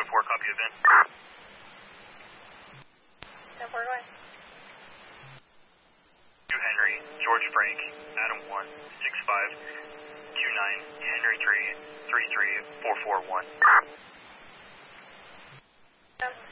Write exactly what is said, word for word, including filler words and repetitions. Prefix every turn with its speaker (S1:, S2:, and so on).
S1: four, copy event.
S2: ten four, go ahead.
S1: two Henry, George Frank, Adam one, six five, two nine, Henry three, three three, four four one.
S2: Yeah.